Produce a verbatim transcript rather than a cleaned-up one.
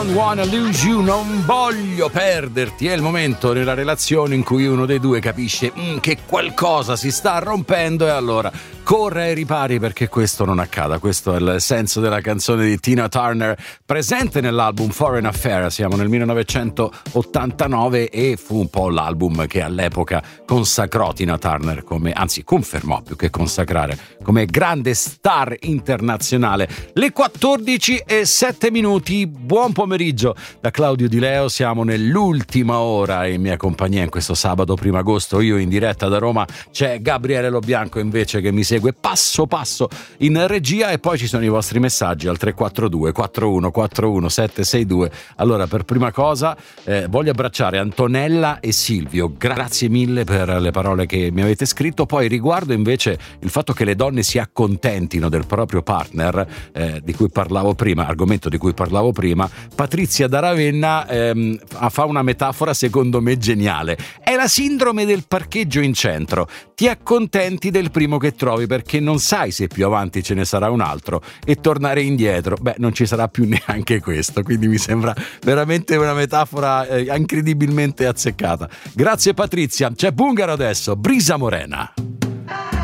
Don't Wanna Lose You, non voglio perderti. È il momento nella relazione in cui uno dei due capisce mm, che qualcosa si sta rompendo e allora corre ai ripari perché questo non accada. Questo è il senso della canzone di Tina Turner presente nell'album Foreign Affair. Siamo nel millenovecentottantanove e fu un po' l'album che all'epoca consacrò Tina Turner come, anzi confermò più che consacrare, come grande star internazionale. Le quattordici e sette minuti, buon pomeriggio da Claudio Di Leo. Siamo nell'ultima ora in mia compagnia in questo sabato primo agosto. Io in diretta da Roma, c'è Gabriele Lobianco invece che mi segue passo passo in regia, e poi ci sono i vostri messaggi al tre quattro due quattro uno quattro uno sette sei due. Allora, per prima cosa eh, voglio abbracciare Antonella e Silvio, grazie mille per le parole che mi avete scritto. Poi riguardo invece il fatto che le donne si accontentino del proprio partner, eh, di cui parlavo prima, argomento di cui parlavo prima, Patrizia da Ravenna ehm, fa una metafora secondo me geniale. È la sindrome del parcheggio in centro. Ti accontenti del primo che trovi perché non sai se più avanti ce ne sarà un altro, e tornare indietro, beh, non ci sarà più neanche questo. Quindi mi sembra veramente una metafora eh, incredibilmente azzeccata. Grazie Patrizia. C'è Bungaro adesso, Brisa Morena.